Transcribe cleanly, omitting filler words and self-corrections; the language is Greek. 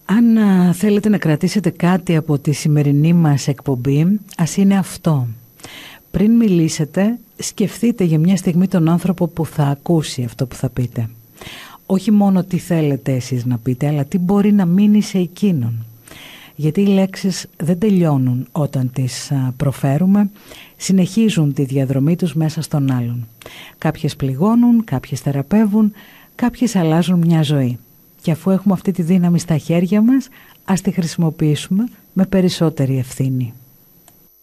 Αν θέλετε να κρατήσετε κάτι από τη σημερινή μας εκπομπή, ας είναι αυτό. Πριν μιλήσετε, σκεφτείτε για μια στιγμή τον άνθρωπο που θα ακούσει αυτό που θα πείτε. Όχι μόνο τι θέλετε εσείς να πείτε, αλλά τι μπορεί να μείνει σε εκείνον. Γιατί οι λέξεις δεν τελειώνουν όταν τις προφέρουμε, συνεχίζουν τη διαδρομή τους μέσα στον άλλον. Κάποιες πληγώνουν, κάποιες θεραπεύουν, κάποιες αλλάζουν μια ζωή. Και αφού έχουμε αυτή τη δύναμη στα χέρια μας, ας τη χρησιμοποιήσουμε με περισσότερη ευθύνη.